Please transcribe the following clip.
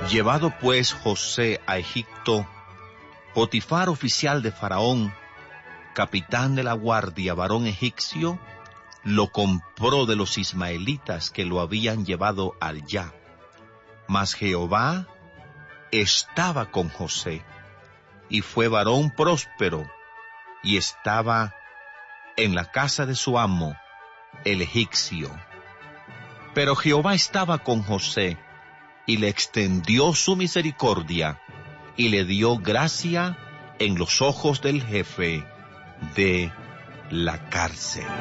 Llevado pues José a Egipto, Potifar, oficial de Faraón, capitán de la guardia, varón egipcio, lo compró de los ismaelitas que lo habían llevado allá. Mas Jehová estaba con José, y fue varón próspero, y estaba en la casa de su amo, el egipcio. Pero Jehová estaba con José, y le extendió su misericordia, y le dio gracia en los ojos del jefe de la cárcel.